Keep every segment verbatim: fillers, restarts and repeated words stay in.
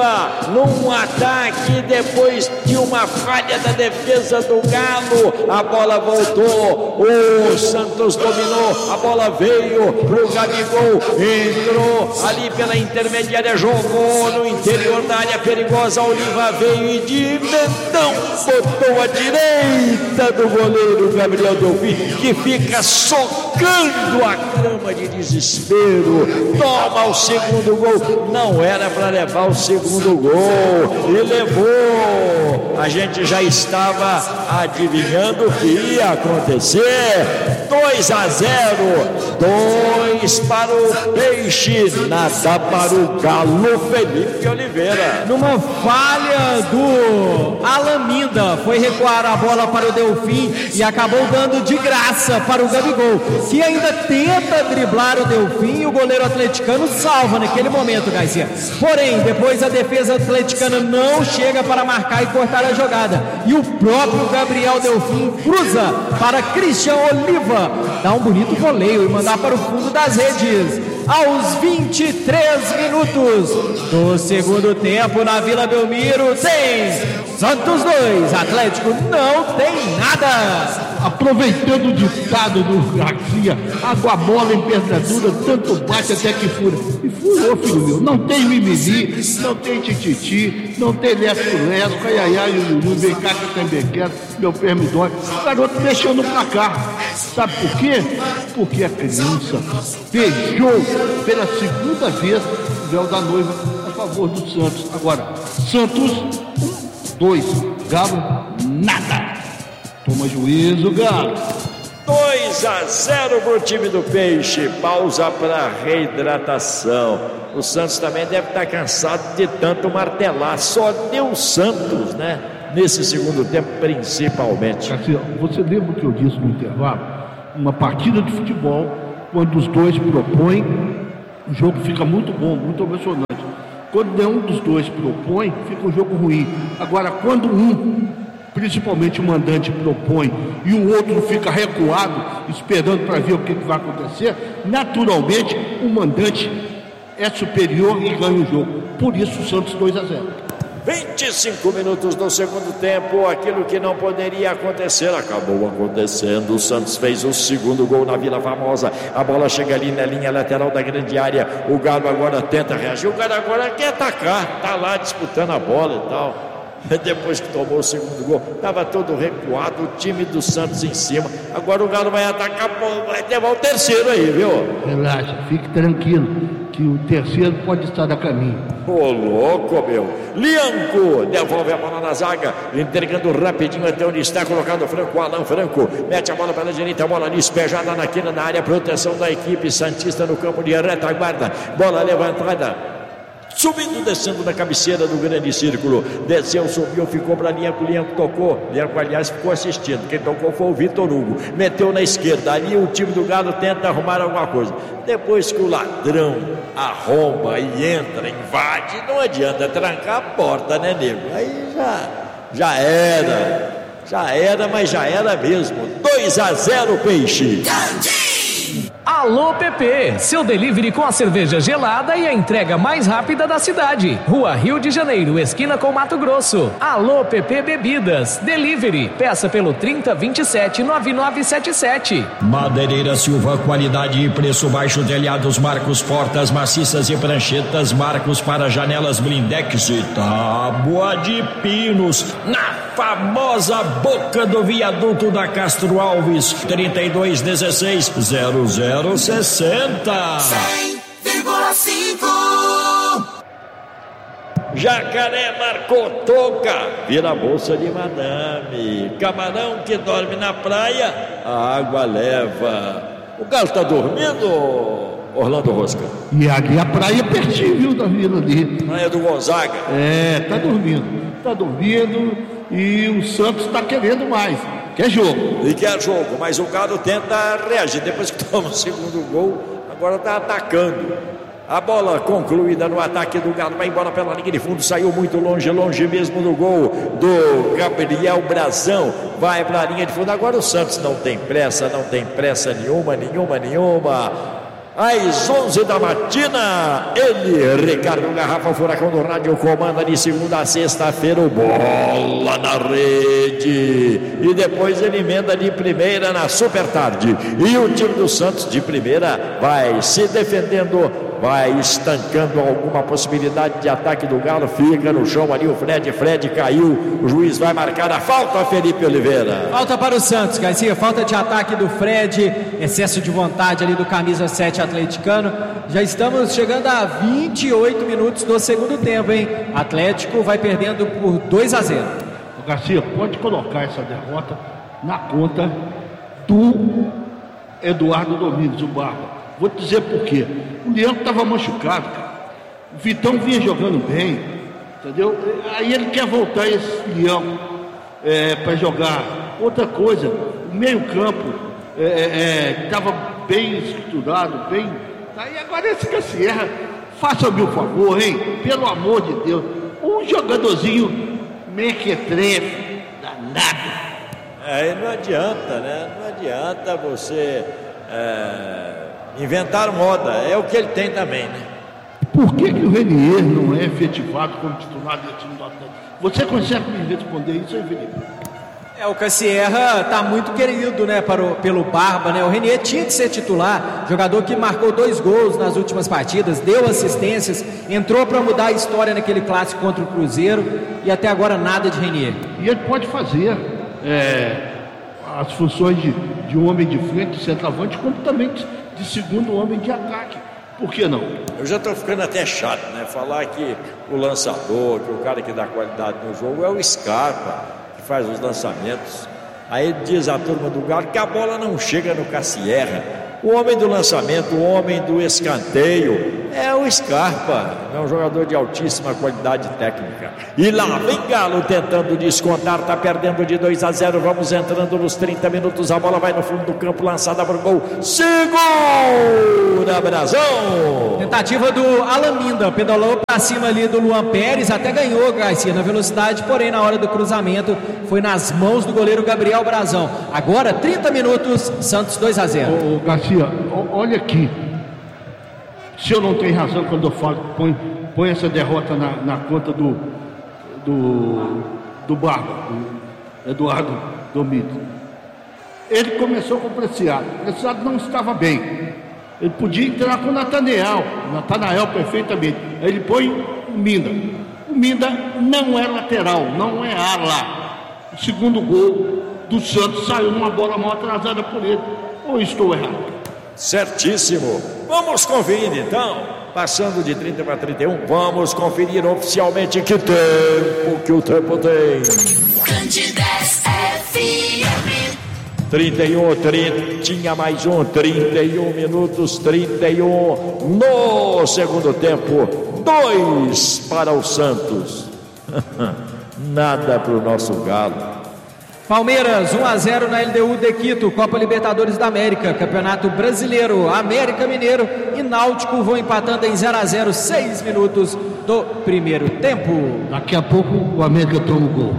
Oliva num ataque depois de uma falha da defesa do Galo. A bola voltou, o Santos dominou, a bola veio pro Gabigol, entrou ali pela intermediária, jogou no interior da área perigosa. Oliva veio e de mentão botou a direita do goleiro Gabriel Delfim, que fica socando a cama de desespero. Toma o segundo gol. Não era para levar o segundo gol e levou. A gente já estava adivinhando o que ia acontecer. dois a zero, dois para o Peixe, nada para o Galo. Felipe Oliveira, numa falha do Alameda, foi recuar a bola para o Delfim e acabou dando de graça para o Gabigol, que ainda tenta driblar o Delfim e o goleiro atleticano salva naquele momento, Garcia. Porém, depois a defesa atleticana não chega para marcar e cortar a jogada, e o próprio Gabriel Delfim cruza para Christian Oliva, dá um bonito voleio e mandar para o fundo das redes. Aos vinte e três minutos do segundo tempo, na Vila Belmiro, tem Santos dois, Atlético não tem nada. Aproveitando o ditado do Garcia, água mole em pedradura, tanto bate até que fura. E furou, filho meu. Não tem mimimi, não tem tititi, não tem lesco-lesco, ai, ai, ai, Lulu, vem cá que eu também quero, meu pé me dói. O garoto mexeu no placar. Sabe por quê? Porque a criança beijou pela segunda vez o véu da noiva a favor do Santos. Agora, Santos, dois, Galo, nada. Toma juízo, Galo. dois a zero para o time do Peixe. Pausa para reidratação. O Santos também deve estar cansado de tanto martelar. Só deu o Santos, né? Nesse segundo tempo, principalmente. Garcia, você lembra o que eu disse no intervalo? Uma partida de futebol, quando os dois propõem, o jogo fica muito bom, muito emocionante. Quando nenhum dos dois propõe, fica um jogo ruim. Agora, quando um, principalmente o mandante, propõe e o outro fica recuado, esperando para ver o que, que vai acontecer, naturalmente o mandante é superior e ganha o jogo. Por isso o Santos dois a zero. vinte e cinco minutos do segundo tempo, aquilo que não poderia acontecer acabou acontecendo. O Santos fez o segundo gol na Vila Famosa. A bola chega ali na linha lateral da grande área. O Galo agora tenta reagir. O Galo agora quer atacar, tá lá disputando a bola e tal. Depois que tomou o segundo gol, estava todo recuado, o time do Santos em cima. Agora o Galo vai atacar, vai levar o terceiro aí, viu? Relaxa, fique tranquilo, que o terceiro pode estar a caminho. Ô, louco, meu. Lianco devolve a bola na zaga, entregando rapidinho até onde está colocado o Franco. O Alan Franco mete a bola pela direita, a bola ali espejada na quina da área, proteção da equipe santista no campo de retaguarda. Bola levantada, subindo, descendo na cabeceira do grande círculo. Desceu, subiu, ficou para Lianco. Lianco tocou. Lianco, aliás, ficou assistindo. Quem tocou foi o Vitor Hugo. Meteu na esquerda. Ali o time do Galo tenta arrumar alguma coisa. Depois que o ladrão arromba e entra, invade, não adianta trancar a porta, né, nego? Aí já, já era. Já era, mas já era mesmo. dois a zero, Peixe. Alô P P, seu delivery com a cerveja gelada e a entrega mais rápida da cidade. Rua Rio de Janeiro, esquina com Mato Grosso. Alô P P Bebidas, delivery. Peça pelo trinta, vinte e sete, noventa e nove setenta e sete. Madeireira Silva, qualidade e preço baixo, telhados Marcos, portas maciças e pranchetas Marcos para janelas blindex e tábua de pinos. Na famosa boca do viaduto da Castro Alves, trinta e dois, dezesseis, zero zero sessenta. cem vírgula cinco. Jacaré marcou toca, vira bolsa de madame. Camarão que dorme na praia, a água leva. O Galo tá dormindo, Orlando Rosca? E ali a praia é pertinho, viu, da vila ali. Praia do Gonzaga. É, tá dormindo. Tá dormindo e o Santos tá querendo mais. Quer jogo. E quer jogo, mas o Galo tenta reagir. Depois que toma o segundo gol, agora tá atacando. A bola concluída no ataque do Galo, vai embora pela linha de fundo, saiu muito longe, longe mesmo do gol do Gabriel Brazão, vai para a linha de fundo. Agora o Santos não tem pressa, não tem pressa nenhuma, nenhuma, nenhuma. às onze da matina, ele, Ricardo Garrafa, o Furacão do Rádio, comanda de segunda a sexta-feira o Bola na Rede, e depois ele emenda de primeira na Super Tarde, e o time do Santos de primeira vai se defendendo, vai estancando alguma possibilidade de ataque do Galo, fica no chão ali o Fred, Fred caiu, o juiz vai marcar a falta, Felipe Oliveira. Falta para o Santos, Garcia, falta de ataque do Fred, excesso de vontade ali do camisa sete atleticano. Já estamos chegando a vinte e oito minutos do segundo tempo, hein? Atlético vai perdendo por dois a zero. O Garcia, pode colocar essa derrota na conta do Eduardo Domingos, o Barba. Vou te dizer por quê. O Leandro estava machucado, cara. O Vitão vinha jogando bem, entendeu? Aí ele quer voltar esse Leão é, para jogar. Outra coisa, o meio-campo estava é, é, bem estruturado, bem. Aí agora esse Cassierra, faça-me um favor, hein? Pelo amor de Deus, um jogadorzinho mequetrefe, danado. É, não adianta, né? Não adianta você. É... Inventar moda, é o que ele tem também, né? Por que, que o Renier não é efetivado como titular do time do Atlético? Você consegue me responder isso aí, Felipe? É, o Cassierra tá muito querido, né, para o, pelo Barba, né? O Renier tinha que ser titular, jogador que marcou dois gols nas últimas partidas, deu assistências, entrou para mudar a história naquele clássico contra o Cruzeiro e até agora nada de Renier. E ele pode fazer é, as funções de, de um homem de frente, de centroavante, como também de, de segundo homem de ataque. Por que não? Eu já estou ficando até chato, né? Falar que o lançador, que o cara que dá qualidade no jogo é o Scarpa, que faz os lançamentos. Aí diz a turma do Galo que a bola não chega no Cassierra. O homem do lançamento, o homem do escanteio é o Scarpa, é um jogador de altíssima qualidade técnica. E lá vem Galo tentando descontar, está perdendo de dois a zero. Vamos entrando nos trinta minutos, a bola vai no fundo do campo, lançada para o gol. Segura, Brasão! Tentativa do Alaminda, pedalou para cima ali do Luan Pérez, até ganhou, Garcia, na velocidade, porém na hora do cruzamento foi nas mãos do goleiro Gabriel Brazão. Agora trinta minutos, Santos dois a zero. Ô, ô Garcia, olha aqui, se eu não tenho razão quando eu falo, põe, põe essa derrota na, na conta do do, do Barba, do Eduardo Domingos. Ele começou com o Preciado, o Preciado não estava bem, ele podia entrar com o Natanael, Natanael perfeitamente. Aí ele põe o Minda, o Minda não é lateral, não é ala. O segundo gol do Santos saiu numa bola mal atrasada por ele, ou estou errado? Certíssimo. Vamos conferir então. Passando de trinta para trinta e um, vamos conferir oficialmente que tempo que o tempo tem. Candidez F M. trinta e um, trinta, tinha mais um, trinta e um minutos, trinta e um no segundo tempo, dois para o Santos. Nada para o nosso Galo. Palmeiras, um a zero na L D U de Quito, Copa Libertadores da América, Campeonato Brasileiro, América Mineiro e Náutico vão empatando em zero a zero, seis minutos do primeiro tempo. Daqui a pouco o América toma o gol.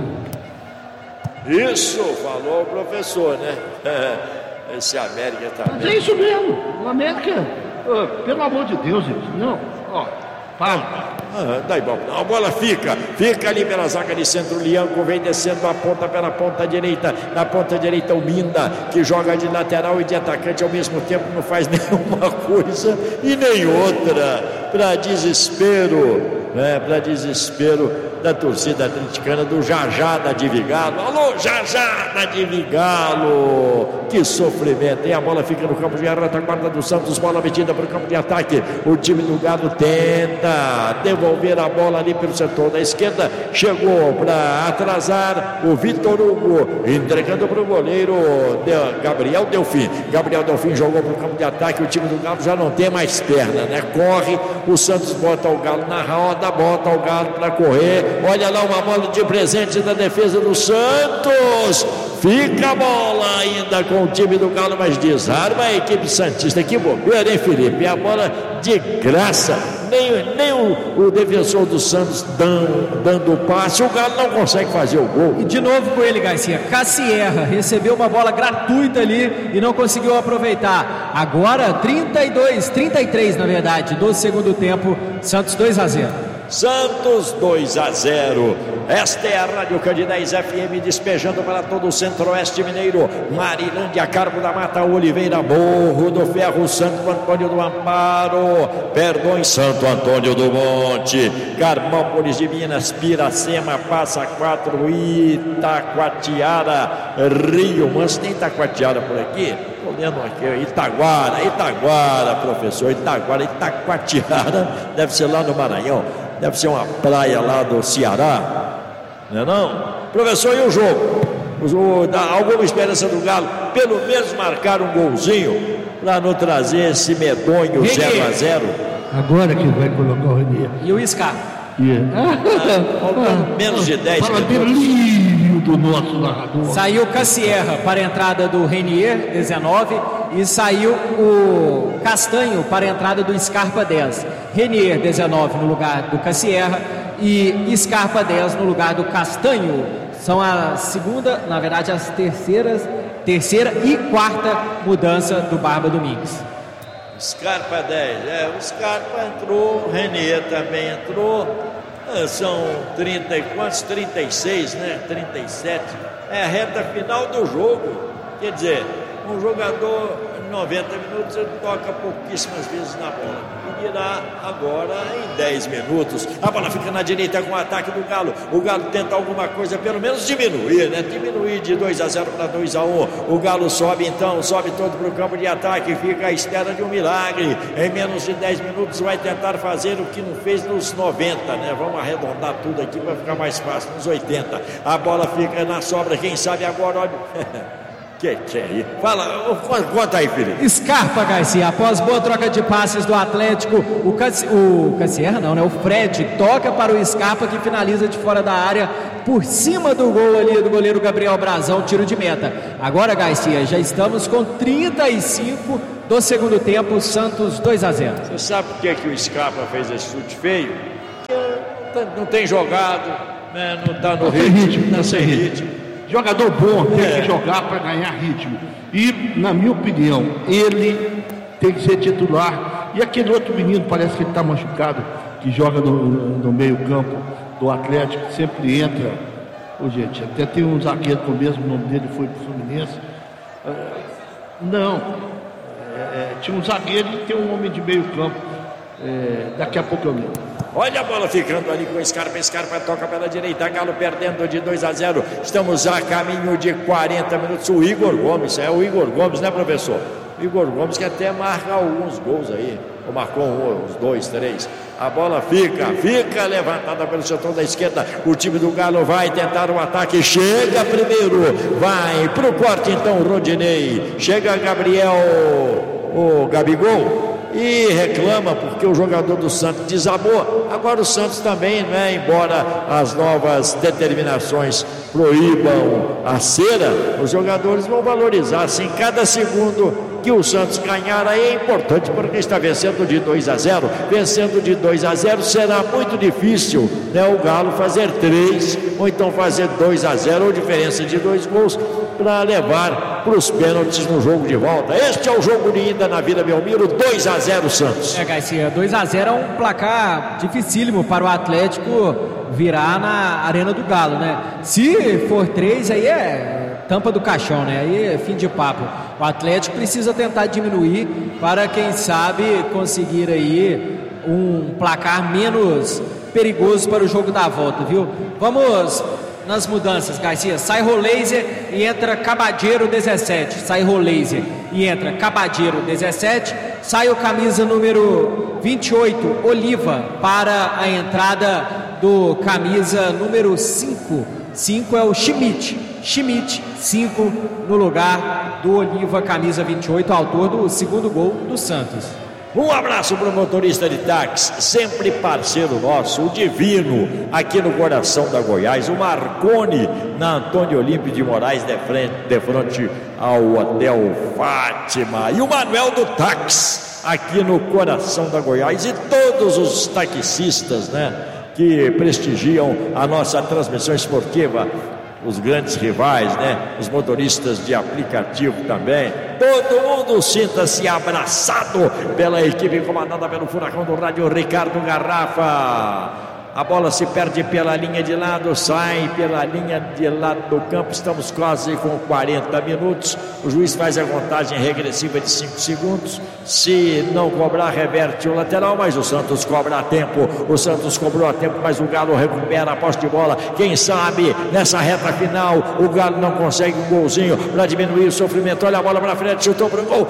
Isso, falou o professor, né? Esse América tá. Mas é isso mesmo, o América, oh, pelo amor de Deus, gente, não, ó, para. Ah, daí bom. A bola fica, fica ali pela zaga de centro. O Lianco vem descendo a ponta pela ponta direita. Na ponta direita o Minda, que joga de lateral e de atacante ao mesmo tempo, não faz nenhuma coisa e nem outra. Para desespero, né? Para desespero da torcida atleticana, do Jajada de Vigalo. Alô, Jajada de Vigalo! Que sofrimento! E a bola fica no campo de retaguarda do Santos, bola metida para o campo de ataque. O time do Galo tenta devolver a bola ali pelo setor da esquerda. Chegou para atrasar o Vitor Hugo, entregando para o goleiro Gabriel Delfim. Gabriel Delfim jogou para o campo de ataque. O time do Galo já não tem mais perna, né? Corre, o Santos bota o Galo na roda, bota o Galo para correr. Olha lá uma bola de presente da defesa do Santos. Fica a bola ainda com o time do Galo, mas desarma a equipe santista. Que bobeira, hein, Felipe? A bola de graça. nem, nem o, o defensor do Santos dando, dando o passe, o Galo não consegue fazer o gol. E de novo com ele, Garcia, Cassierra recebeu uma bola gratuita ali e não conseguiu aproveitar. Agora trinta e dois, trinta e três na verdade, do segundo tempo, Santos dois a zero. Santos dois a zero. Esta é a Rádio Candidez F M despejando para todo o centro-oeste mineiro. Marilândia, Carmo da Mata, Oliveira, Morro do Ferro, Santo Antônio do Amparo, Perdões, Santo Antônio do Monte, Carmópolis de Minas, Piracema, Passa Quatro, Itacoatiara, Rio Manso, tem Itacoatiara por aqui? Estou lendo aqui, Itaguara, Itaguara, professor, Itaguara, Itacoatiara, deve ser lá no Maranhão. Deve ser uma praia lá do Ceará, não é não? Professor, e o jogo? O, dá alguma esperança do Galo? Pelo menos marcar um golzinho para não trazer esse medonho zero a zero. Agora que vai colocar o Renier. E o Scarpa? Yeah. Ah, menos de dez Fala minutos. delírio do nosso narrador. Saiu Cassierra para a entrada do Renier, dezenove, e saiu o Castanho para a entrada do Scarpa, dez. Renier, dezenove, no lugar do Cassierra, e Scarpa, dez, no lugar do Castanho. São a segunda, na verdade, as terceiras, terceira e quarta mudança do Barba Domingues. Scarpa dez, é, o Scarpa entrou, o Renier também entrou, é, são trinta e quantos? trinta e seis, né? trinta e sete, é a reta final do jogo, quer dizer, um jogador noventa minutos ele toca pouquíssimas vezes na bola, e dirá agora em dez minutos, a bola fica na direita com o ataque do Galo, o Galo tenta alguma coisa, pelo menos diminuir, né? Diminuir de dois a zero para dois a um, o Galo sobe então, sobe todo para o campo de ataque, fica à espera de um milagre, em menos de dez minutos vai tentar fazer o que não fez nos noventa, né? Vamos arredondar tudo aqui para ficar mais fácil, nos oitenta, a bola fica na sobra, quem sabe agora, olha... Que que é aí? Fala, conta aí, Felipe. Scarpa, Garcia, após boa troca de passes do Atlético, o, Cassi... o Cassierra não, né? O Fred toca para o Scarpa, que finaliza de fora da área, por cima do gol ali do goleiro Gabriel Brazão, tiro de meta. Agora, Garcia, já estamos com trinta e cinco do segundo tempo, Santos dois a zero. Você sabe por que, que o Scarpa fez esse chute feio? Porque não tem jogado, né? Não está no ritmo, ritmo, está sem ritmo. Jogador bom tem É. que jogar para ganhar ritmo. E, na minha opinião, ele tem que ser titular. E aquele outro menino, parece que ele está machucado, que joga no, no meio-campo do Atlético, que sempre entra. Ô, gente, até tem um zagueiro com o mesmo nome dele, foi pro Fluminense. É, não. É, tinha um zagueiro e tem um homem de meio-campo. É, daqui a pouco eu lembro. Olha a bola ficando ali com o Scarpa, Scarpa toca pela direita, Galo perdendo de dois a zero, estamos a caminho de quarenta minutos, o Igor Gomes, é o Igor Gomes, né, professor? O Igor Gomes que até marca alguns gols aí, ou marcou um, uns dois, três, a bola fica, fica levantada pelo setor da esquerda, o time do Galo vai tentar o ataque, chega primeiro, vai pro corte então o Rodinei, chega Gabriel, o Gabigol, e reclama porque o jogador do Santos desabou. Agora o Santos também, né, embora as novas determinações proíbam a cera, os jogadores vão valorizar assim cada segundo que o Santos ganhar aí é importante, porque está vencendo de dois a zero, vencendo de dois a zero será muito difícil, né, o Galo fazer três ou então fazer dois a zero ou diferença de dois gols para levar para os pênaltis no jogo de volta. Este é o jogo de ida na Vila Belmiro, dois a zero Santos. É, Garcia, dois a zero é um placar dificílimo para o Atlético virar na Arena do Galo, né? Se for três, aí é tampa do caixão, né? Aí é fim de papo. O Atlético precisa tentar diminuir para, quem sabe, conseguir aí um placar menos perigoso para o jogo da volta, viu? Vamos nas mudanças, Garcia. Sai Roleiser e entra Cabadeiro dezessete. Sai Roleiser e entra Cabadeiro dezessete. Sai o camisa número vinte e oito, Oliva, para a entrada do camisa número cinco. cinco é o Schmidt. Schmidt, cinco no lugar do Oliva, camisa vinte e oito, autor do segundo gol do Santos. Um abraço para o motorista de táxi, sempre parceiro nosso, o Divino, aqui no coração da Goiás, o Marconi, na Antônio Olímpio de Moraes, de frente, de frente ao Hotel Fátima, e o Manuel do Táxi, aqui no coração da Goiás, e todos os taxistas, né, que prestigiam a nossa transmissão esportiva, os grandes rivais, né, os motoristas de aplicativo também, todo mundo sinta-se abraçado pela equipe comandada pelo furacão do rádio Ricardo Garrafa. A bola se perde pela linha de lado, sai pela linha de lado do campo. Estamos quase com quarenta minutos. O juiz faz a contagem regressiva de cinco segundos. Se não cobrar, reverte o lateral, mas o Santos cobra a tempo. O Santos cobrou a tempo, mas o Galo recupera a posse de bola. Quem sabe nessa reta final o Galo não consegue um golzinho para diminuir o sofrimento. Olha a bola para frente, chutou para o gol.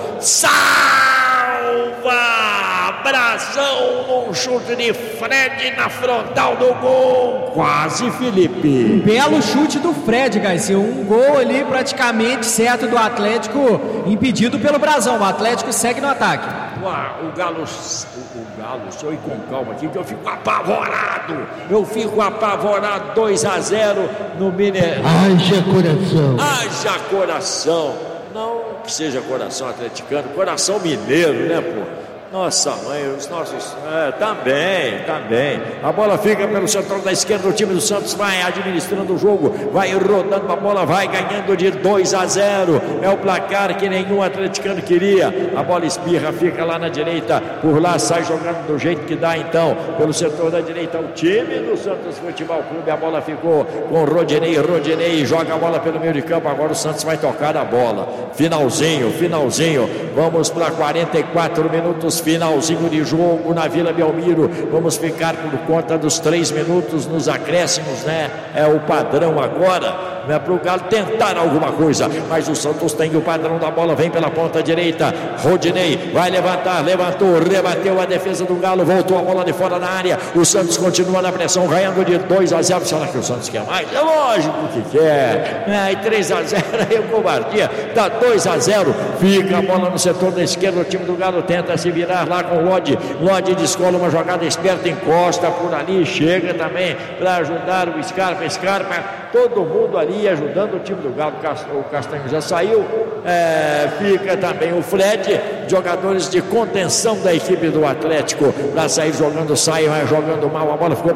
Salva! Brasão num chute de Fred na frontal do gol. Quase, Felipe. Belo chute do Fred, Garcia. Um gol ali praticamente certo do Atlético, impedido pelo Brasão. O Atlético segue no ataque. Uau, o Galo, o, o Galo, deixa eu ir com calma aqui que eu fico apavorado. Eu fico apavorado. Dois a zero no Mineirão. Haja coração. Haja coração. Não que seja coração atleticano, coração mineiro, né, pô? Nossa mãe, os nossos... É, também, também. A bola fica pelo setor da esquerda. O time do Santos vai administrando o jogo, vai rodando a bola, vai ganhando de dois a zero. É o placar que nenhum atleticano queria. A bola espirra, fica lá na direita. Por lá sai jogando do jeito que dá, então. Pelo setor da direita, o time do Santos Futebol Clube. A bola ficou com Rodinei. Rodinei joga a bola pelo meio de campo. Agora o Santos vai tocar a bola. Finalzinho, finalzinho. Vamos para quarenta e quatro minutos. Finalzinho de jogo na Vila Belmiro. Vamos ficar por conta dos três minutos nos acréscimos, né? É o padrão agora. Não é para o Galo tentar alguma coisa, mas o Santos tem o padrão da bola, vem pela ponta direita. Rodinei vai levantar, levantou, rebateu a defesa do Galo, voltou a bola de fora na área. O Santos continua na pressão, ganhando de dois a zero. Será que o Santos quer mais? É lógico que quer. É, e três a zero aí o covardia. Dá dois a zero. Fica a bola no setor da esquerda. O time do Galo tenta se virar lá com o Lodi. Lodi descola uma jogada esperta, encosta por ali, chega também para ajudar o Scarpa. Scarpa, todo mundo ali ajudando o time do Galo. O Castanho já saiu, é, fica também o Fred, jogadores de contenção da equipe do Atlético para sair jogando, saem jogando mal, a bola ficou